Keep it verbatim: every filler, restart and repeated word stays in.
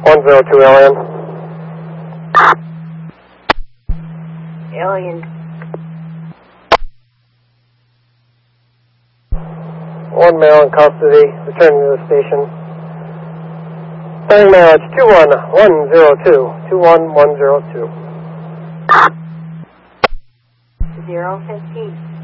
one zero two Alien. Alien. One male in custody, returning to the station. Sending mileage two one one zero two, two one one zero two. Zero fifteen.